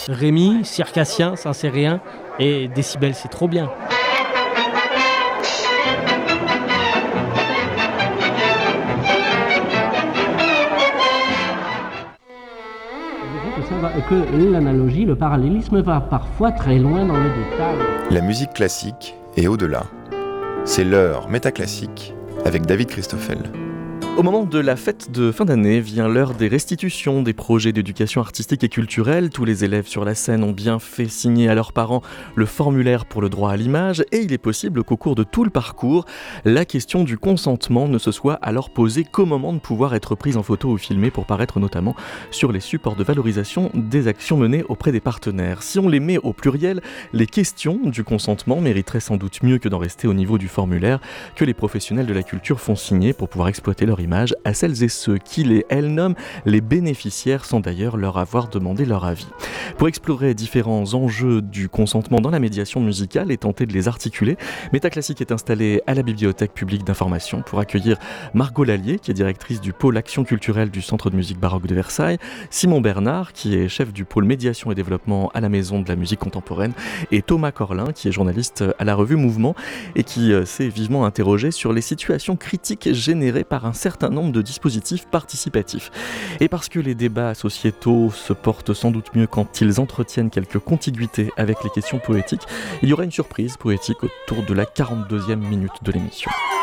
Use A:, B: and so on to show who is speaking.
A: Rémi, circassien, saint-cérien et décibel, c'est trop bien. Que l'analogie, le parallélisme va parfois très loin dans le détail.
B: La musique classique et au-delà. C'est l'heure métaclassique avec David Christoffel.
C: Au moment de la fête de fin d'année vient l'heure des restitutions des projets d'éducation artistique et culturelle. Tous les élèves sur la scène ont bien fait signer à leurs parents le formulaire pour le droit à l'image et il est possible qu'au cours de tout le parcours, la question du consentement ne se soit alors posée qu'au moment de pouvoir être prise en photo ou filmée pour paraître notamment sur les supports de valorisation des actions menées auprès des partenaires. Si on les met au pluriel, les questions du consentement mériteraient sans doute mieux que d'en rester au niveau du formulaire que les professionnels de la culture font signer pour pouvoir exploiter leur image à celles et ceux qui elles nomment les bénéficiaires sans d'ailleurs leur avoir demandé leur avis. Pour explorer différents enjeux du consentement dans la médiation musicale et tenter de les articuler, Métaclassique est installé à la Bibliothèque publique d'information pour accueillir Margot Lallier, qui est directrice du pôle action culturelle du Centre de musique baroque de Versailles, Simon Bernard, qui est chef du pôle médiation et développement à la Maison de la musique contemporaine, et Thomas Corlin, qui est journaliste à la revue Mouvement et qui s'est vivement interrogé sur les situations critiques générées par un certain nombre de dispositifs participatifs. Et parce que les débats sociétaux se portent sans doute mieux quand ils entretiennent quelques contiguïtés avec les questions poétiques, il y aura une surprise poétique autour de la 42e minute de l'émission.